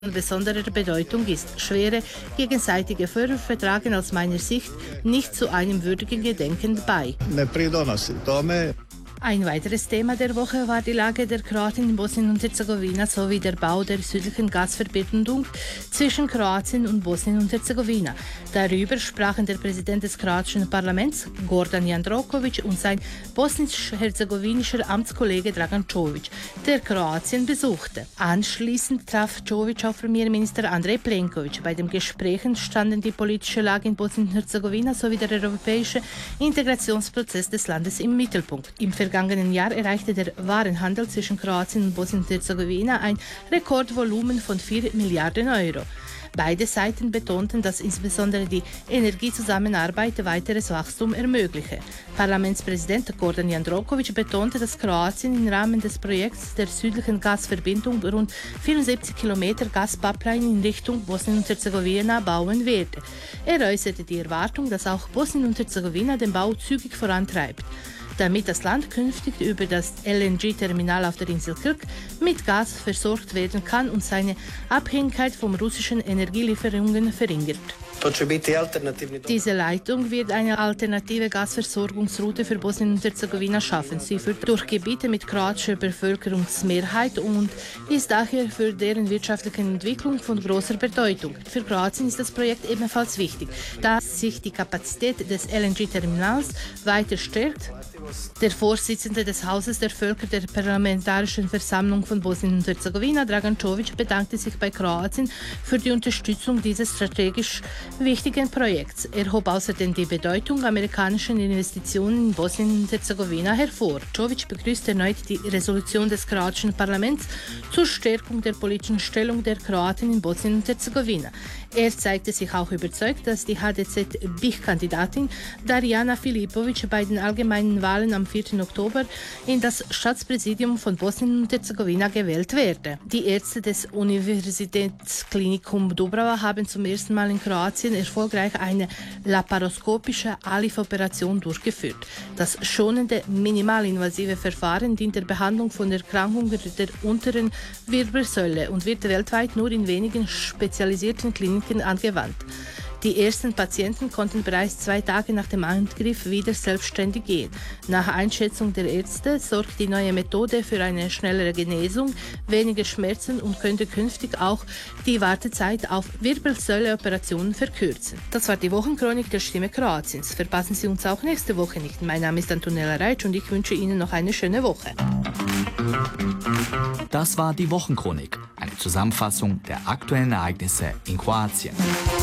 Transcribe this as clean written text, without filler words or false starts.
von besonderer Bedeutung ist. Schwere gegenseitige Vorwürfe tragen aus meiner Sicht nicht zu einem würdigen Gedenken bei. Ein weiteres Thema der Woche war die Lage der Kroaten in Bosnien und Herzegowina sowie der Bau der südlichen Gasverbindung zwischen Kroatien und Bosnien und Herzegowina. Darüber sprachen der Präsident des kroatischen Parlaments, Gordan Jandroković, und sein bosnisch-herzegowinischer Amtskollege Dragan Čović, der Kroatien besuchte. Anschließend traf Čović auf Premierminister Andrej Plenković. Bei den Gesprächen standen die politische Lage in Bosnien und Herzegowina sowie der europäische Integrationsprozess des Landes im Mittelpunkt. Im vergangenen Jahr erreichte der Warenhandel zwischen Kroatien und Bosnien und Herzegowina ein Rekordvolumen von 4 Milliarden Euro. Beide Seiten betonten, dass insbesondere die Energiezusammenarbeit weiteres Wachstum ermögliche. Parlamentspräsident Gordan Jandroković betonte, dass Kroatien im Rahmen des Projekts der südlichen Gasverbindung rund 74 Kilometer Gaspipeline in Richtung Bosnien und Herzegowina bauen werde. Er äußerte die Erwartung, dass auch Bosnien und Herzegowina den Bau zügig vorantreibt, damit das Land künftig über das LNG-Terminal auf der Insel Krk mit Gas versorgt werden kann und seine Abhängigkeit von russischen Energielieferungen verringert. Diese Leitung wird eine alternative Gasversorgungsroute für Bosnien und Herzegowina schaffen. Sie führt durch Gebiete mit kroatischer Bevölkerungsmehrheit und ist daher für deren wirtschaftliche Entwicklung von großer Bedeutung. Für Kroatien ist das Projekt ebenfalls wichtig, da sich die Kapazität des LNG-Terminals weiter stärkt. Der Vorsitzende des Hauses der Völker der Parlamentarischen Versammlung von Bosnien und Herzegowina, Dragan Čović, bedankte sich bei Kroatien für die Unterstützung dieses strategisch wichtigen Projekts. Er hob außerdem die Bedeutung amerikanischer Investitionen in Bosnien und Herzegowina hervor. Čović begrüßte erneut die Resolution des kroatischen Parlaments zur Stärkung der politischen Stellung der Kroaten in Bosnien und Herzegowina. Er zeigte sich auch überzeugt, dass die HDZ-BiH-Kandidatin Darjana Filipović bei den allgemeinen Wahlen am 4. Oktober in das Staatspräsidium von Bosnien und Herzegowina gewählt werde. Die Ärzte des Universitätsklinikum Dubrava haben zum ersten Mal in Kroatien erfolgreich eine laparoskopische ALIV-Operation durchgeführt. Das schonende, minimalinvasive Verfahren dient der Behandlung von Erkrankungen der unteren Wirbelsäule und wird weltweit nur in wenigen spezialisierten Kliniken angewandt. Die ersten Patienten konnten bereits 2 Tage nach dem Eingriff wieder selbstständig gehen. Nach Einschätzung der Ärzte sorgt die neue Methode für eine schnellere Genesung, weniger Schmerzen und könnte künftig auch die Wartezeit auf Wirbelsäuleoperationen verkürzen. Das war die Wochenchronik der Stimme Kroatiens. Verpassen Sie uns auch nächste Woche nicht. Mein Name ist Antonella Reitsch und ich wünsche Ihnen noch eine schöne Woche. Das war die Wochenchronik, eine Zusammenfassung der aktuellen Ereignisse in Kroatien.